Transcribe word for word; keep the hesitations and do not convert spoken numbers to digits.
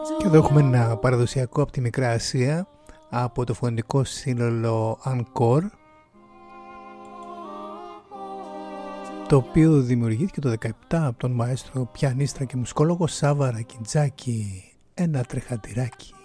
Και εδώ έχουμε ένα παραδοσιακό από τη Μικρά Ασία, από το φωνητικό σύνολο Encore, το οποίο δημιουργήθηκε το δεκαεπτά από τον μαέστρο πιανίστρα και μουσικόλογο Σάβα Ρακιντζάκη. Ένα τρεχαντηράκι.